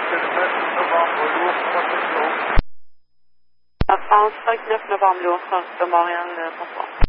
À France 5 9 novembre, lourd, de Montréal, bonsoir.